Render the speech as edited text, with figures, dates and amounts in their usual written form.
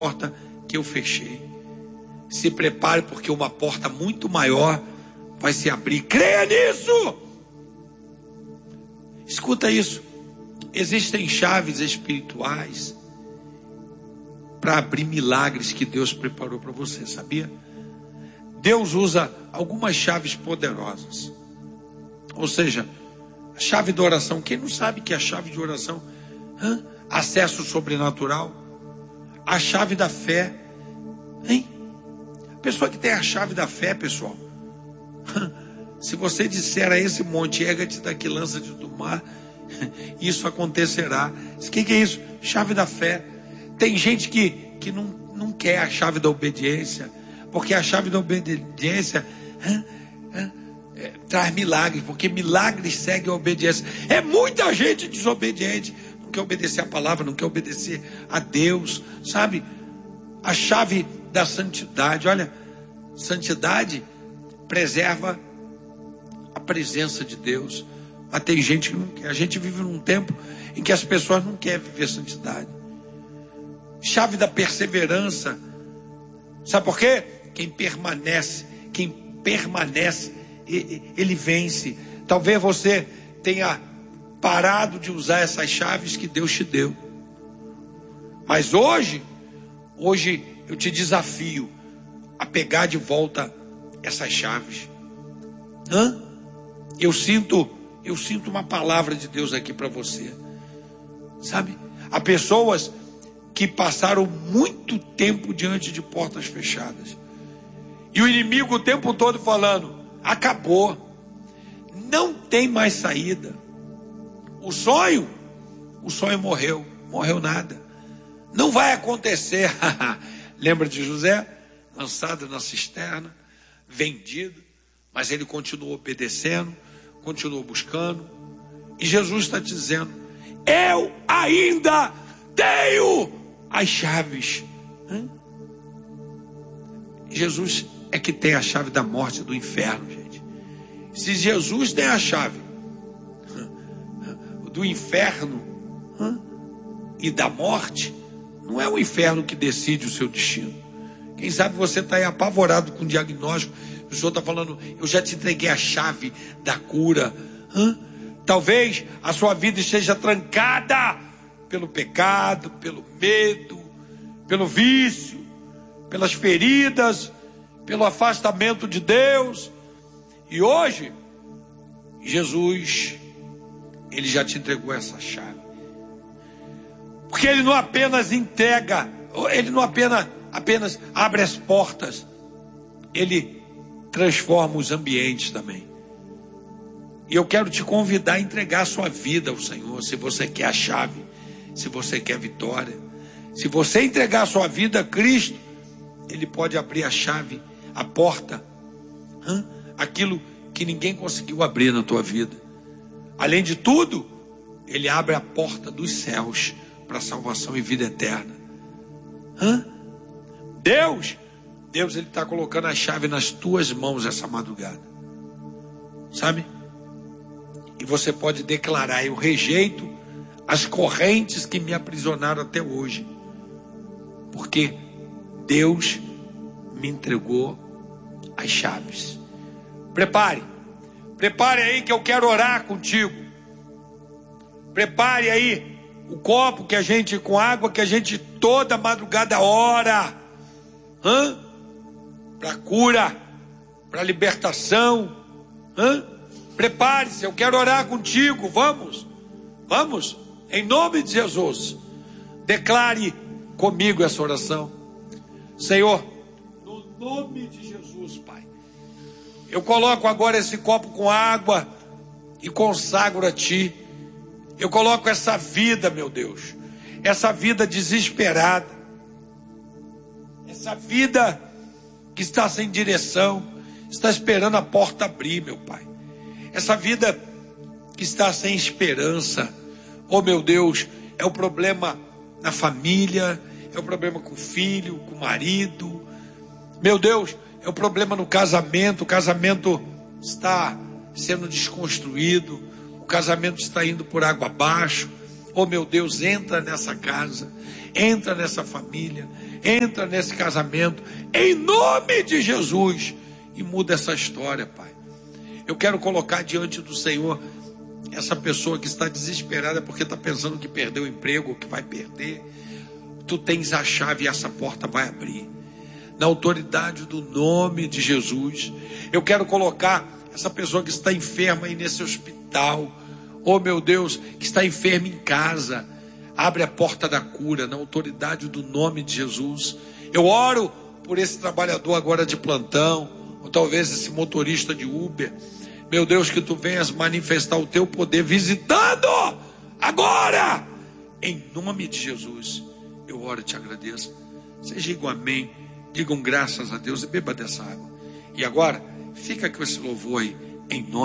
porta que eu fechei. Se prepare, porque uma porta muito maior vai se abrir. Creia nisso. Escuta isso. Existem chaves espirituais para abrir milagres que Deus preparou para você, sabia? Deus usa algumas chaves poderosas. Ou seja, a chave da oração. Quem não sabe que a chave de oração? Acesso sobrenatural. A chave da fé. Hein? A pessoa que tem a chave da fé, pessoal. Se você disser a esse monte, erga-te daqui, lança-te do mar, isso acontecerá. O que é isso? Chave da fé. Tem gente que não quer a chave da obediência, porque a chave da obediência traz milagres, porque milagres seguem a obediência. É muita gente desobediente, não quer obedecer a palavra, não quer obedecer a Deus, sabe? A chave da santidade, olha, santidade preserva a presença de Deus. Mas tem gente que não quer. A gente vive num tempo em que as pessoas não querem viver santidade. Chave da perseverança. Sabe por quê? Quem permanece, ele vence. Talvez você tenha parado de usar essas chaves que Deus te deu. Mas hoje eu te desafio a pegar de volta essas chaves. Eu sinto uma palavra de Deus aqui para você. Sabe? Há pessoas que passaram muito tempo diante de portas fechadas. E o inimigo o tempo todo falando: acabou. Não tem mais saída. O sonho morreu. Morreu nada. Não vai acontecer. Lembra de José? Lançado na cisterna, vendido. Mas ele continuou obedecendo, continuou buscando. E Jesus está dizendo: eu ainda tenho as chaves. Jesus é que tem a chave da morte e do inferno, gente. Se Jesus tem a chave do inferno e da morte, não é o inferno que decide o seu destino. Quem sabe você está aí apavorado com o diagnóstico. O Senhor está falando: eu já te entreguei a chave da cura. Talvez a sua vida esteja trancada pelo pecado, pelo medo, pelo vício, pelas feridas, pelo afastamento de Deus. E hoje, Jesus, Ele já te entregou essa chave. Porque Ele não apenas entrega, Ele não apenas abre as portas, Ele transforma os ambientes também. E eu quero te convidar a entregar a sua vida ao Senhor, se você quer a chave, se você quer a vitória. Se você entregar a sua vida a Cristo, Ele pode abrir a chave, a porta, aquilo que ninguém conseguiu abrir na tua vida. Além de tudo, Ele abre a porta dos céus para salvação e vida eterna. Deus Ele está colocando a chave nas tuas mãos essa madrugada, sabe? E você pode declarar: eu rejeito as correntes que me aprisionaram até hoje, porque Deus me entregou as chaves. Prepare aí que eu quero orar contigo. Prepare aí o copo com água que a gente toda madrugada ora. Para cura, para libertação. Prepare-se, eu quero orar contigo. Vamos, em nome de Jesus. Declare comigo essa oração. Senhor, no nome de Jesus, Pai, eu coloco agora esse copo com água e consagro a Ti. Eu coloco essa vida, meu Deus, essa vida desesperada, essa vida que está sem direção, está esperando a porta abrir, meu Pai. Essa vida que está sem esperança, oh meu Deus, é o problema na família, é o problema com o filho, com o marido, meu Deus, é o problema no casamento. O casamento está sendo desconstruído, o casamento está indo por água abaixo, Oh meu Deus, entra nessa casa, entra nessa família, entra nesse casamento, em nome de Jesus, e muda essa história, Pai. Eu quero colocar diante do Senhor essa pessoa que está desesperada porque está pensando que perdeu o emprego, que vai perder. Tu tens a chave e essa porta vai abrir. Na autoridade do nome de Jesus, eu quero colocar essa pessoa que está enferma aí nesse hospital. Oh meu Deus, que está enferma em casa. Abre a porta da cura, na autoridade do nome de Jesus. Eu oro por esse trabalhador agora de plantão, ou talvez esse motorista de Uber. Meu Deus, que tu venhas manifestar o teu poder visitando agora, em nome de Jesus. Eu oro e te agradeço. Vocês digam amém, digam graças a Deus e beba dessa água. E agora, fica com esse louvor aí, em nome